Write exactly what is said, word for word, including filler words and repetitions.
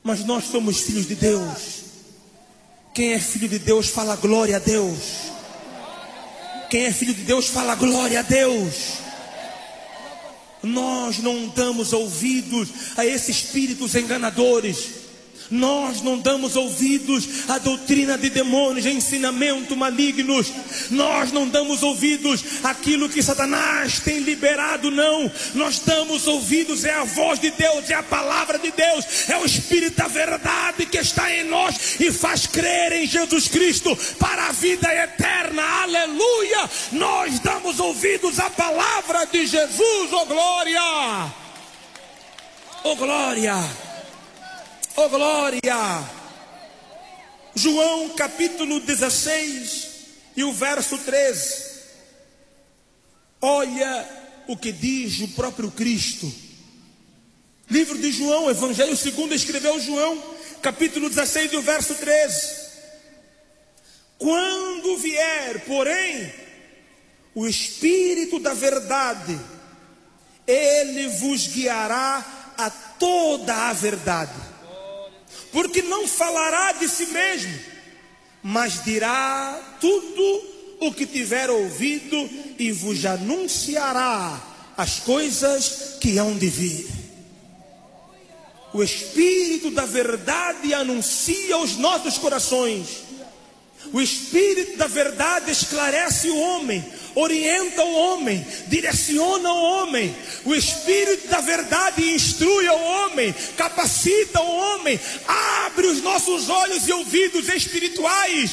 mas nós somos filhos de Deus. Quem é filho de Deus fala glória a Deus. Quem é filho de Deus fala glória a Deus. Nós não damos ouvidos a esses espíritos enganadores. Nós não damos ouvidos à doutrina de demônios, a ensinamento malignos. Nós não damos ouvidos àquilo que Satanás tem liberado, não. Nós damos ouvidos, é a voz de Deus, é a palavra de Deus, é o Espírito da verdade que está em nós e faz crer em Jesus Cristo para a vida eterna. Aleluia! Nós damos ouvidos à palavra de Jesus. Oh glória! Oh glória! Oh glória! João capítulo dezesseis e o verso treze. Olha o que diz o próprio Cristo. Livro de João, Evangelho segundo escreveu João, capítulo dezesseis e o verso treze. Quando vier, porém, o Espírito da verdade, ele vos guiará a toda a verdade. Porque não falará de si mesmo, mas dirá tudo o que tiver ouvido e vos anunciará as coisas que hão de vir. O Espírito da verdade anuncia os nossos corações. O Espírito da verdade esclarece o homem, orienta o homem, direciona o homem. O Espírito da verdade instrui o homem, capacita o homem, abre os nossos olhos e ouvidos espirituais